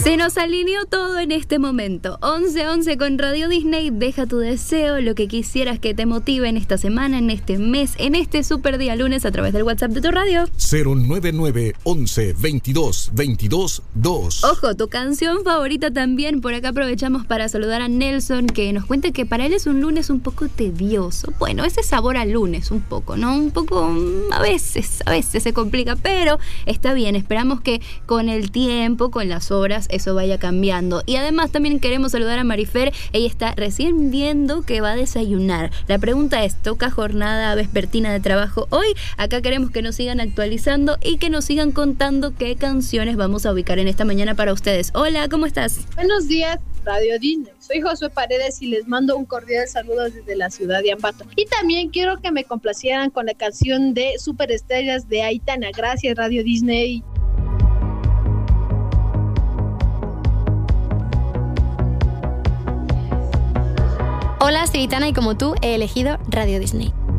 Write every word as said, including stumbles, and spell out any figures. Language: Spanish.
Se nos alineó todo en este momento. once once con Radio Disney. Deja tu deseo, lo que quisieras que te motive en esta semana, en este mes, en este super día lunes a través del WhatsApp de tu radio. cero nueve nueve once veintidós veintidós dos. Ojo, tu canción favorita también. Por acá aprovechamos para saludar a Nelson, que nos cuenta que para él es un lunes un poco tedioso. Bueno, ese sabor al lunes un poco, ¿no? Un poco, a veces, a veces se complica, pero está bien. Esperamos que con el tiempo, con las horas, eso vaya cambiando. Y además también queremos saludar a Marifer. Ella está recién viendo que va a desayunar. La pregunta es, ¿toca jornada vespertina de trabajo hoy? Acá queremos que nos sigan actualizando y que nos sigan contando qué canciones vamos a ubicar en esta mañana para ustedes. Hola, ¿cómo estás? Buenos días, Radio Disney. Soy Josué Paredes y les mando un cordial saludo desde la ciudad de Ambato. Y también quiero que me complacieran con la canción de Superestrellas de Aitana. Gracias, Radio Disney. Hola, soy Aitana y como tú he elegido Radio Disney.